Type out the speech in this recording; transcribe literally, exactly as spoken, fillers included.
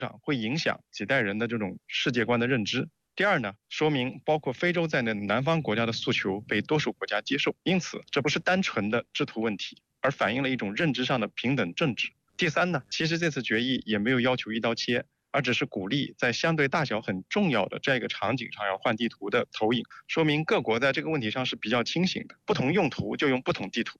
上，会影响几代人的这种世界观的认知。第二呢，说明包括非洲在内的南方国家的诉求被多数国家接受，因此这不是单纯的制图问题，而反映了一种认知上的平等政治。第三呢，其实这次决议也没有要求一刀切，而只是鼓励在相对大小很重要的这样一个场景上要换地图的投影，说明各国在这个问题上是比较清醒的，不同用途就用不同地图。